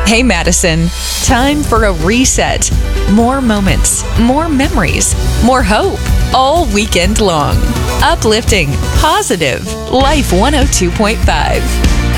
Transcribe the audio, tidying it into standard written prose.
Hey, Madison. Time for a reset. More moments, more memories, more hope, all weekend long. Uplifting, positive, Life 102.5.